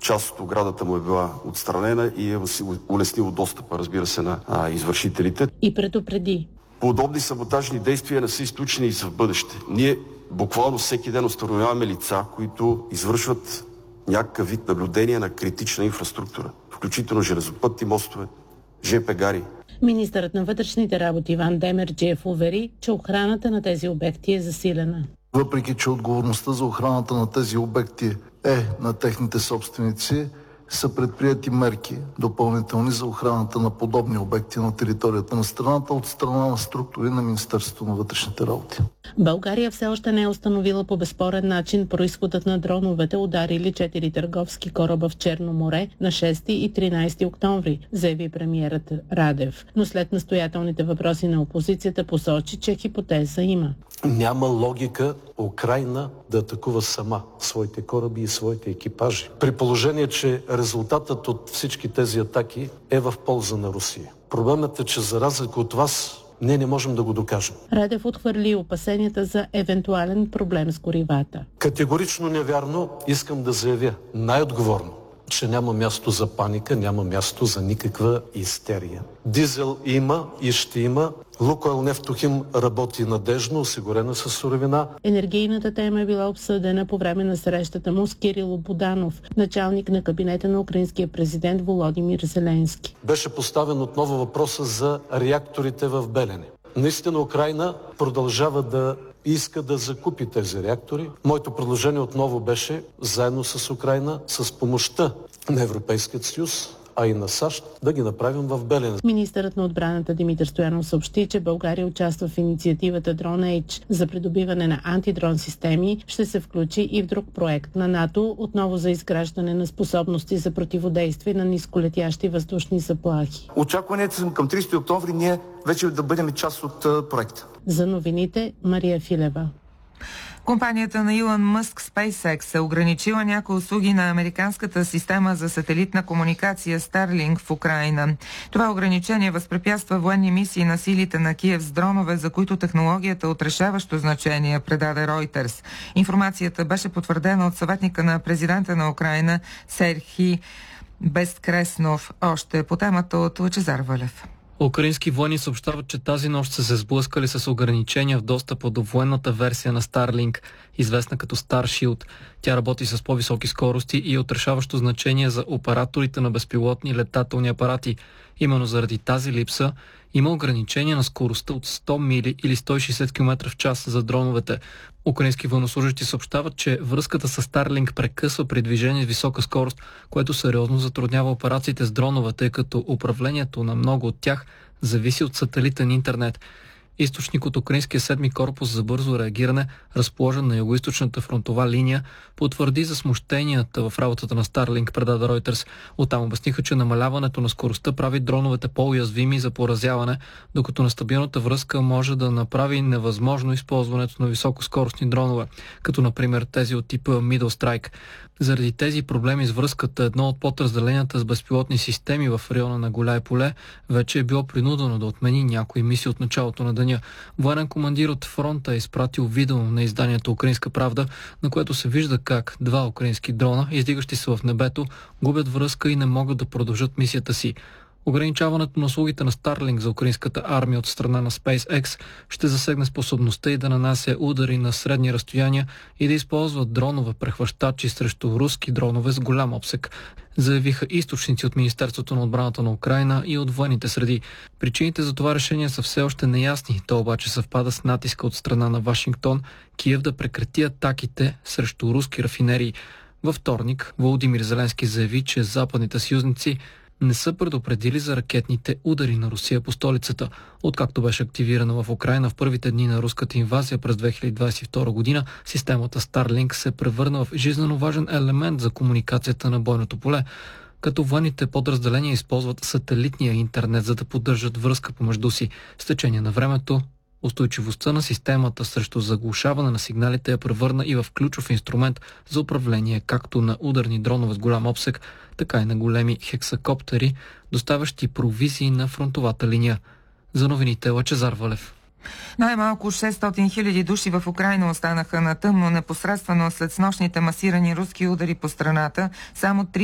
част от оградата му е била отстранена и е улеснило достъпа, разбира се, на извършителите. И предупреди. Подобни саботажни действия не са изключени и за в бъдеще. Ние буквално всеки ден установяваме лица, които извършват някакъв вид наблюдение на критична инфраструктура, включително железопътни мостове, ЖП гари. Министърът на вътрешните работи Иван Демерджиев увери, че охраната на тези обекти е засилена. Въпреки че отговорността за охраната на тези обекти е на техните собственици, са предприети мерки допълнителни за охраната на подобни обекти на територията на страната от страна на структури на Министерството на вътрешните работи. България все още не е установила по безспорен начин произходът на дроновете, ударили 4 търговски кораба в Черно море на 6 и 13 октомври, заяви премиерът Радев. Но след настоятелните въпроси на опозицията посочи, че хипотеза има. Няма логика Украйна да атакува сама своите кораби и своите екипажи. При положение, че резултатът от всички тези атаки е в полза на Русия. Проблемът е, че за разлика от вас, ние не можем да го докажем. Радев отхвърли опасенията за евентуален проблем с горивата. Категорично невярно, искам да заявя най-отговорно, че няма място за паника, няма място за никаква истерия. Дизел има и ще има. Лукойл Нефтохим работи надежно, осигурена със суровина. Енергийната тема е била обсъдена по време на срещата му с Кирило Буданов, началник на кабинета на украинския президент Володимир Зеленски. Беше поставен отново въпроса за реакторите в Белене. Наистина Украйна продължава да иска да закупи тези реактори. Моето предложение отново беше заедно с Украйна, с помощта на Европейския съюз, а и на САЩ, да ги направим в Белене. Министърът на отбраната Димитър Стоянов съобщи, че България участва в инициативата DroneAge за придобиване на антидрон системи. Ще се включи и в друг проект на НАТО, отново за изграждане на способности за противодействие на нисколетящи въздушни заплахи. Очакването съм към 30 октомври ние вече да бъдем част от проекта. За новините Мария Филева. Компанията на Илон Мъск SpaceX е ограничила някои услуги на американската система за сателитна комуникация Starlink в Украйна. Това ограничение възпрепятства военни мисии на силите на Киев с дронове, за които технологията е от решаващо значение, предаде Reuters. Информацията беше потвърдена от съветника на президента на Украйна Серхий Безкреснов. Още по темата от Лъчезар Валев. Украински военни съобщават, че тази нощ са се сблъскали с ограничения в достъпа до военната версия на Starlink, известна като Starshield. Тя работи с по-високи скорости и е от решаващо значение за операторите на безпилотни летателни апарати. Именно заради тази липса има ограничение на скоростта от 100 мили или 160 км в час за дроновете. Украински военнослужащи съобщават, че връзката с Starlink прекъсва при движение с висока скорост, което сериозно затруднява операциите с дронове, тъй като управлението на много от тях зависи от сателитен интернет. Източник от Украинския 7-ми корпус за бързо реагиране, разположен на югоизточната фронтова линия, потвърди за смущенията в работата на Starlink, предаде Reuters. Оттам обясниха, че намаляването на скоростта прави дроновете по-уязвими за поразяване, докато нестабилната връзка може да направи невъзможно използването на високоскоростни дронове, като например тези от типа Middle Strike. Заради тези проблеми с връзката, едно от подразделенията с безпилотни системи в района на Голяе поле вече е било принудено да отмени някои мисии от началото на деня. Военен командир от фронта е изпратил видео на изданието Украинска правда, на което се вижда как два украински дрона, издигащи се в небето, губят връзка и не могат да продължат мисията си. Ограничаването на услугите на Starlink за украинската армия от страна на SpaceX ще засегне способността и да нанася удари на средни разстояния и да използват дронове прехващачи срещу руски дронове с голям обсек, заявиха източници от Министерството на отбраната на Украйна и от военните среди. Причините за това решение са все още неясни, то обаче съвпада с натиска от страна на Вашингтон Киев да прекрати атаките срещу руски рафинерии. Във вторник Володимир Зеленски заяви, че западните съюзници не са предупредили за ракетните удари на Русия по столицата. Откакто беше активирана в Украйна в първите дни на руската инвазия през 2022 година, системата Starlink се превърна в жизненно важен елемент за комуникацията на бойното поле, като военните подразделения използват сателитния интернет, за да поддържат връзка помежду си. С течение на времето, устойчивостта на системата срещу заглушаване на сигналите я превърна и в ключов инструмент за управление както на ударни дронове с голям обсек, така и на големи хексакоптери, доставящи провизии на фронтовата линия. За новините Лъчезар Валев. Най-малко 600 хиляди души в Украйна останаха на тъмно непосредствено след снощните масирани руски удари по страната. Само